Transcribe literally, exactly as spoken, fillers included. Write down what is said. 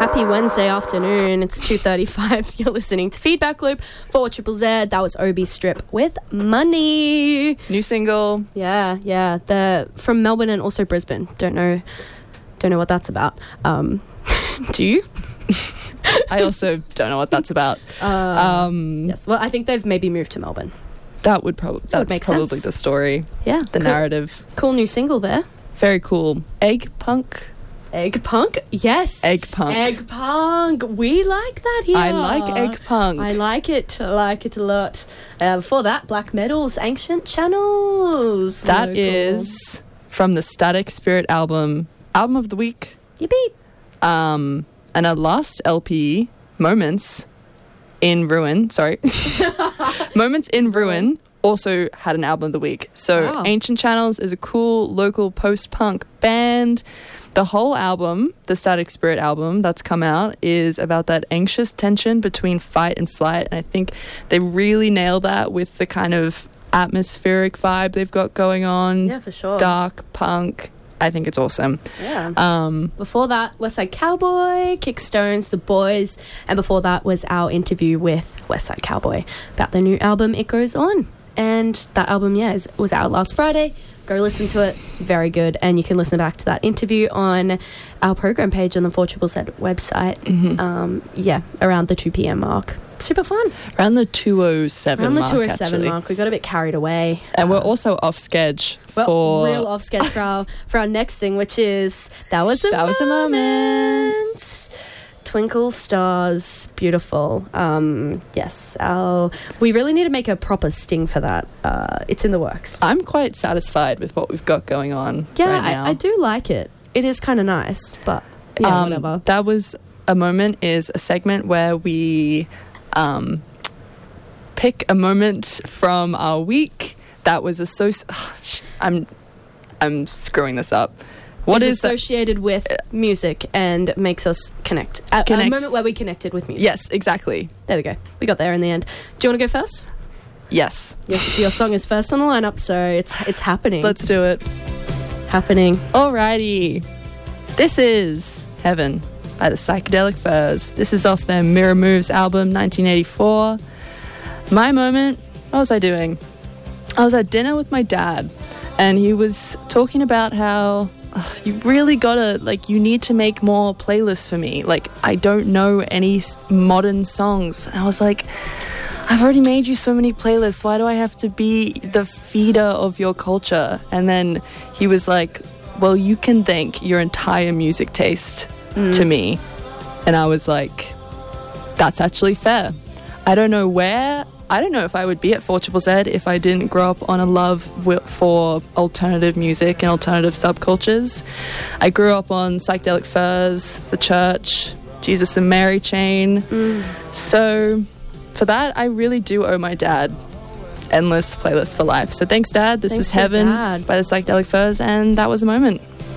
Happy Wednesday afternoon. It's two thirty-five. You're listening to Feedback Loop for Triple Z. That was Obi Strip with Money. New single. Yeah, yeah. The from Melbourne and also Brisbane. Don't know, don't know what that's about. Um, do you? I also don't know what that's about. Uh, um, yes. Well, I think they've maybe moved to Melbourne. That would probably that's would make probably sense. the story. Yeah. The cool. narrative. Cool new single there. Very cool. Egg Punk. Egg Punk? Yes. Egg Punk. Egg Punk. We like that here. I like Egg Punk. I like it. I like it a lot. Uh, before that, Black Metal's Ancient Channels. That Local. is from the Static Spirit album, album of the week. Yippee. Um, and our last L P, Moments in Ruin, sorry. Moments in Ruin also had an album of the week. So Wow. Ancient Channels is a cool local post-punk band. The whole album, the Static Spirit album that's come out, is about that anxious tension between fight and flight. And I think they really nail that with the kind of atmospheric vibe they've got going on. Yeah, for sure. Dark punk. I think it's awesome. Yeah. Um, Before that, Westside Cowboy, Kickstones, The Boys, and before that was our interview with Westside Cowboy about their new album, It Goes On. And that album, yeah, is, was out last Friday. Go listen to it. Very good. And you can listen back to that interview on our program page on the four Z Z website. Mm-hmm. Um, yeah, around the two p.m. mark. Super fun. Around the two oh seven Around the mark, two oh seven actually. mark. We got a bit carried away. And we're Uh, also off sketch Well, for... real off sketch for our, for our next thing, which is That Was a That Was a Moment. Twinkle Stars, beautiful. Um, yes, our, we really need to make a proper sting for that. Uh, it's in the works. I'm quite satisfied with what we've got going on yeah, right now. I, I do like it. It is kind of nice, but yeah, Um, whatever. That Was a Moment is a segment where we um, pick a moment from our week that was associated... I'm, I'm screwing this up. What It's is that? associated with music and makes us connect. A, Connect. a moment where we connected with music. Yes, exactly. There we go. We got there in the end. Do you want to go first? Yes. Your, your song is first on the lineup, so it's it's happening. Let's do it. happening. Alrighty. This is Heaven by the Psychedelic Furs. This is off their Mirror Moves album, nineteen eighty-four. My moment, what was I doing? I was at dinner with my dad, and he was talking about how uh, you really gotta, like, you need to make more playlists for me. Like, I don't know any s- modern songs. And I was like, I've already made you so many playlists. Why do I have to be the feeder of your culture? And then he was like, well, you can thank your entire music taste Mm. to me. And I was like, that's actually fair. I don't know where, I don't know if I would be at four Z Z if I didn't grow up on a love wi- for alternative music and alternative subcultures. I grew up on Psychedelic Furs, The Church, Jesus and Mary Chain. Mm. So for that, I really do owe my dad endless playlists for life. So thanks, Dad. This Thanks is to your Heaven dad. by the Psychedelic Furs, and that was a moment.